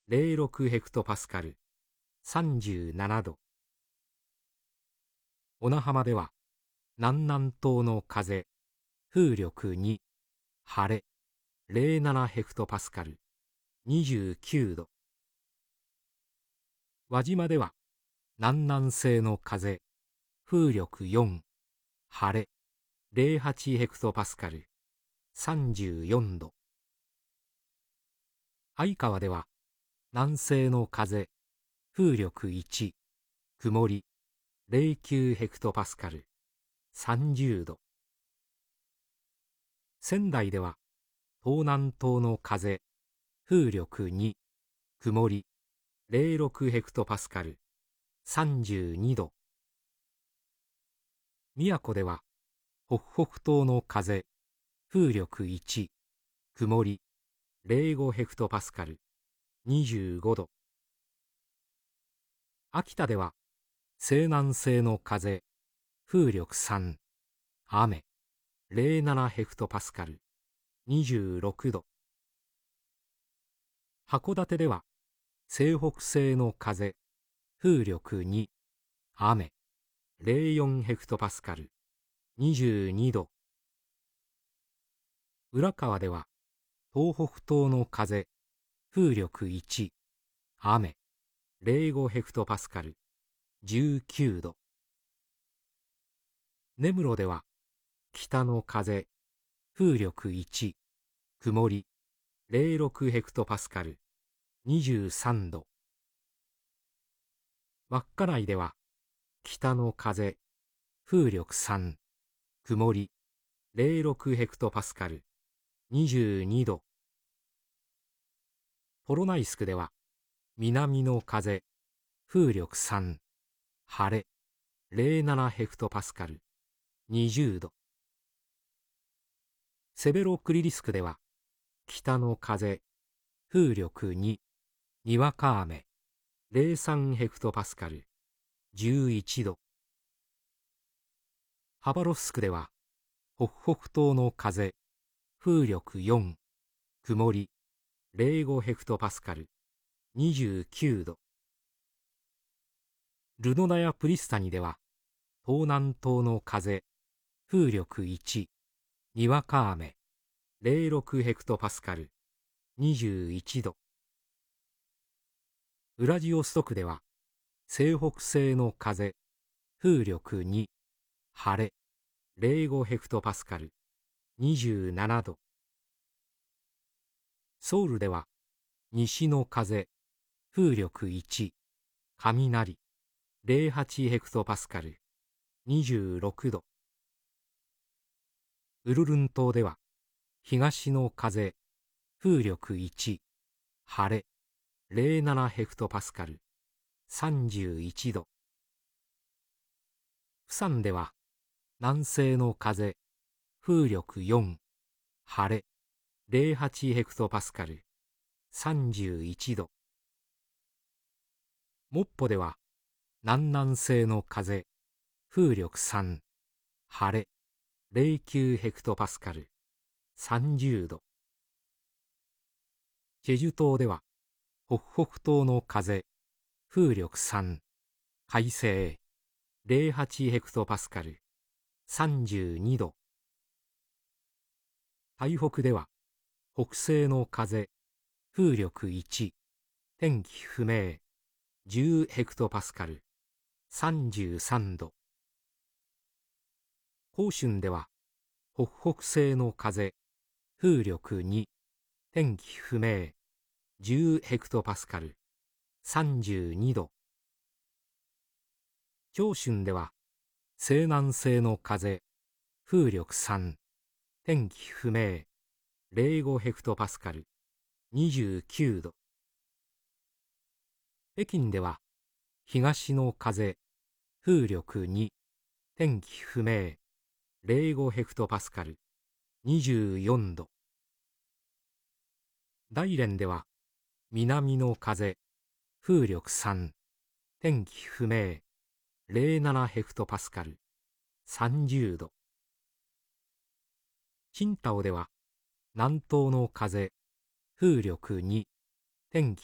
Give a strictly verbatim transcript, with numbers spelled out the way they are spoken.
ゼロろくヘクトパスカル、さんじゅうななど。小名浜では、南南東の風、風力に、晴れ、ゼロななヘクトパスカル、にじゅうきゅうど。輪島では、南南西の風、風力よん、晴れ、ゼロはちヘクトパスカル、さんじゅうよんど。相川では、南西の風、風力いち、曇り、ゼロきゅうヘクトパスカル、さんじゅうど。仙台では、東南東の風、風力に、曇り、ゼロろくヘクトパスカル、さんじゅうにど。宮古では、北北東の風、風力いち、曇り、ゼロごヘクトパスカル、にじゅうごど。秋田では、西南西の風、風力さん、雨、ゼロななヘクトパスカル、にじゅうろくど。函館では、西北西の風、風力に、雨、ゼロよんヘクトパスカル、にじゅうにど。浦河では、東北東の風、風力いち、雨、ゼロごヘクトパスカル、じゅうきゅうど。根室では、北の風、風力いち、曇り、ゼロろくヘクトパスカル、にじゅうさんど。稚内では、北の風、風力さん、曇り、ゼロろくヘクトパスカル、にじゅうにど。ポロナイスクでは、南の風、風力さん、晴れ、ゼロななヘクトパスカル、にじゅうど。セベロクリリスクでは、北の風、風力に、にわか雨、ゼロさんヘクトパスカル、じゅういちど。ハバロフスクでは、北北東の風、風力よん、曇り、ゼロごヘクトパスカル、にじゅうきゅうど。ルノナやプリスタニでは、東南東の風、風力いち、にわか雨、ゼロろくヘクトパスカル、にじゅういちど。ウラジオストクでは、西北西の風、風力に、晴れ、ゼロごヘクトパスカル、にじゅうななど。ソウルでは、西の風、風力いち、雷、ゼロはちヘクトパスカル、にじゅうろくど。ウルルン島では、東の風、風力いち、晴れ、ゼロななヘクトパスカル、さんじゅういちど。プサンでは、南西の風、風力よん、晴れ、ゼロはちヘクトパスカル、さんじゅういちど。モッポでは、南南西の風、風力さん、晴れ、ゼロきゅうヘクトパスカル、さんじゅうど。チェジュ島では、北北東の風、風力さん、快晴、ゼロはちヘクトパスカル、さんじゅうにど。台北では、北西の風、風力いち、天気不明、じゅうヘクトパスカル、さんじゅうさんど。広春では、北北西の風、風力に、天気不明、じゅうヘクトパスカル、さんじゅうにど。長春では、西南西の風、風力さん、天気不明、ゼロごヘクトパスカル、にじゅうきゅうど。北京では、東の風、風力に、天気不明、ゼロごヘクトパスカル、にじゅうよんど。大連では、南の風、風力さん、天気不明、ゼロななヘクトパスカル、さんじゅうど。青島では、南東の風、風力に、天気